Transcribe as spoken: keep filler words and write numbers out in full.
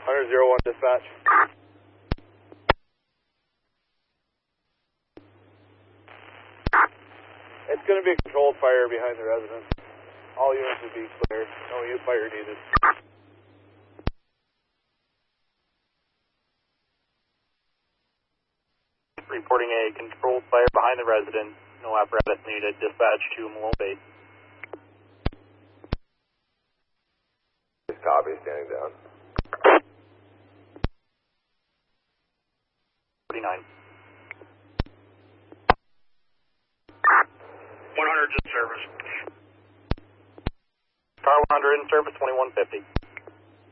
Hunter zero one dispatch. It's going to be a controlled fire behind the residence. All units will be clear. No unit fire needed. Reporting a controlled fire behind the residence. No apparatus needed. Dispatch to Malone Base. Copy, standing down. forty-nine. one hundred's in service. Car one hundred in service, twenty-one fifty.